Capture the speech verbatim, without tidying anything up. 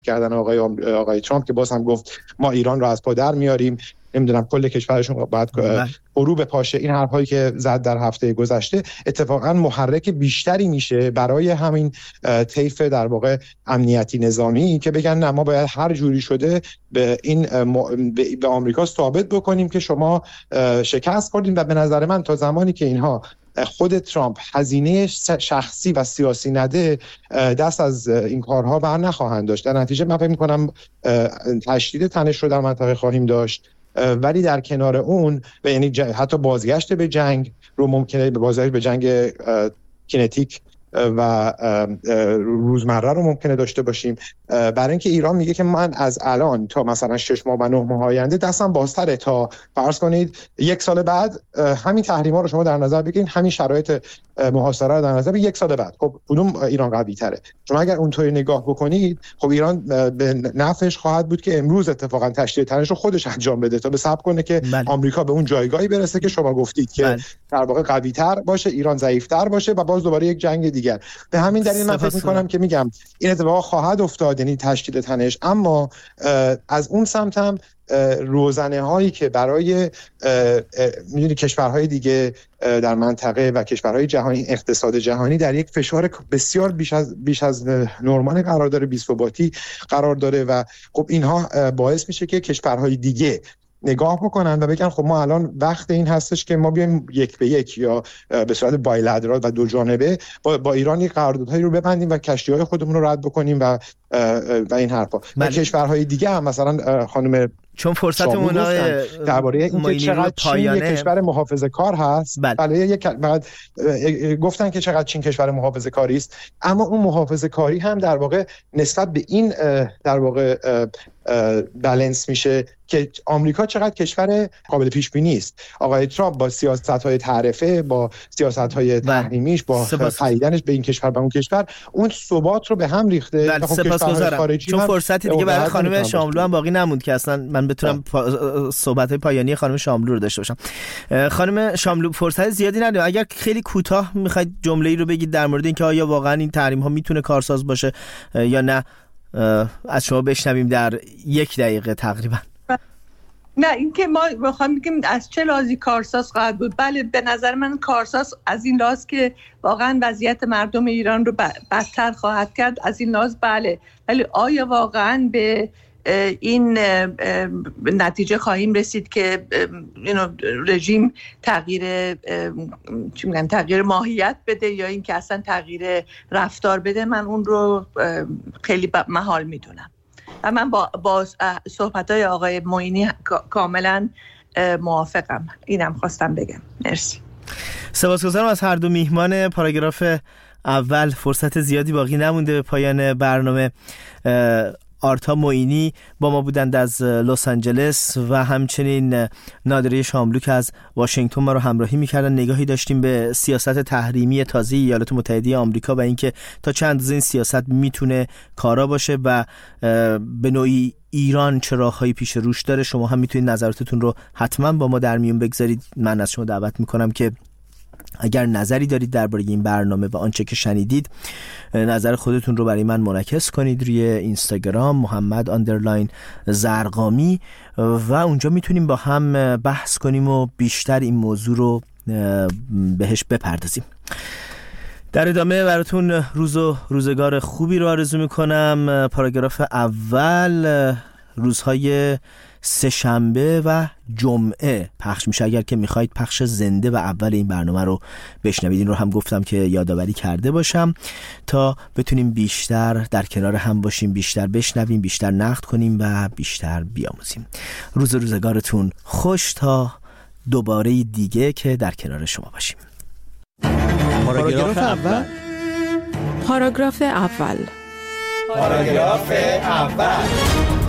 کردن آقای آقای ترامپ که باز هم گفت ما ایران رو از پا در میاریم، نمیدونم کل کشورشون باید فرو بپاشه. این حرفایی که زد در هفته گذشته اتفاقا محرک بیشتری میشه برای همین طیف در واقع امنیتی نظامی که بگن نه ما باید هر جوری شده به این به آمریکا ثابت بکنیم که شما شکست خوردین. و به نظر من تا زمانی که اینها خود ترامپ هزینه شخصی و سیاسی نده دست از این کارها بر نخواهند داشت. در نتیجه من فکر می‌کنم تشدید تنش رو در منطقه خواهیم داشت، ولی در کنار اون و یعنی حتی بازگشت به جنگ رو ممکنه به بازگشت به جنگ کینتیک و روزمره رو ممکنه داشته باشیم، برای اینکه ایران میگه که من از الان تا مثلا شش ماه و نه ماه آینده دستم بازتره تا فرض کنید یک سال بعد همین تحریما رو شما در نظر بگیرید، همین شرایط محاصره رو در نظر بگیرید یک سال بعد. خب کدوم ایران قوی تره؟ شما اگر اونطوری نگاه بکنید خب ایران به نفعش خواهد بود که امروز اتفاقا تشدید تنش رو خودش انجام بده تا به صبر کنه که بله. آمریکا به اون جایگاهی برسه که شما گفتید که بله. در واقع قوی تر باشه، ایران ضعیف تر باشه و باز دوباره یک جنگ دیگر. به همین دلیل من فکر می‌کنم که میگم این اتفاق خواهد افتاد، یعنی تشدید تنش، اما از اون سمت هم روزنه هایی که برای میدونی کشورهای دیگه در منطقه و کشورهای جهانی، اقتصاد جهانی در یک فشار بسیار بیش از بیش از نرمال قرار داره، بی‌ثباتی قرار داره و خب اینها باعث میشه که کشورهای دیگه نگاه بکنن و بگن خب ما الان وقت این هستش که ما بیایم یک به یک یا به صورت بایلترال و دو جانبه با, با ایران یک قراردادهایی رو ببندیم و کشتی‌های خودمون رو رد بکنیم و و این حرفا. و کشورهای دیگه هم مثلا خانم چون فرصتمون درباره اینکه چقدر چین یک کشور محافظه‌کار هست، بله یک بعد گفتن که چقدر چین کشور محافظه‌کاری است، اما اون محافظه‌کاری هم در واقع نسبت به این در واقع بالانس میشه که آمریکا چقدر کشور قابل پیش بینی است. آقای ترامپ با سیاست‌های تعرفه، با سیاست‌های تحریمیش، با خریدنش به این کشور و اون کشور، اون ثبات رو به هم ریخته. سپاسگزارم. چون فرصتی دیگه برای خانم شاملو هم باقی نموند که اصلا من بتونم پا... صحبت‌های پایانی خانم شاملو رو داشته باشم. خانم شاملو فرصت زیادی نداریم، اگر خیلی کوتاه می‌خواید جمله‌ای رو بگید در مورد اینکه آیا واقعا این تحریم‌ها میتونه کارساز باشه یا نه، از شما بشنویم در یک دقیقه تقریبا. نه اینکه ما بخوام بگیم از چه لحاظی کارساز خواهد بود، بله به نظر من کارساز از این لحاظ که واقعا وضعیت مردم ایران رو بدتر خواهد کرد، از این لحاظ بله، ولی آیا واقعا به این نتیجه خواهیم رسید که رژیم تغییر چی میگن تغییر ماهیت بده یا این که اصلا تغییر رفتار بده؟ من اون رو خیلی محال میدونم و من با, با صحبت‌های آقای معینی کاملا موافقم. اینم خواستم بگم. مرسی. سپاسگزارم از هر دو میهمان پاراگراف اول. فرصت زیادی باقی نمونده به پایان برنامه. آرتا معینی با ما بودند از لس آنجلس و همچنین نادره شاملو که از واشنگتن ما رو همراهی می‌کردن. نگاهی داشتیم به سیاست تحریمی تازه ایالات متحده آمریکا و اینکه تا چند اندازه این سیاست میتونه کارا باشه و به نوعی ایران چه راه‌هایی پیش روش داره. شما هم میتونید نظراتتون رو حتما با ما در میون بگذارید. من از شما دعوت میکنم که اگر نظری دارید درباره این برنامه و آنچه که شنیدید، نظر خودتون رو برای من منعکس کنید روی اینستاگرام محمد آندرلاین زرقامی و اونجا میتونیم با هم بحث کنیم و بیشتر این موضوع رو بهش بپردازیم. در ادامه براتون روز و روزگار خوبی رو آرزو میکنم. پاراگراف اول روزهای سه شنبه و جمعه پخش میشه. اگر که میخواید پخش زنده و اول این برنامه رو بشنوید، این رو هم گفتم که یادآوری کرده باشم تا بتونیم بیشتر در کنار هم باشیم، بیشتر بشنویم، بیشتر نقد کنیم و بیشتر بیاموزیم. روز روزگارتون خوش تا دوباره دیگه که در کنار شما باشیم. پاراگراف اول پاراگراف اول پاراگراف اول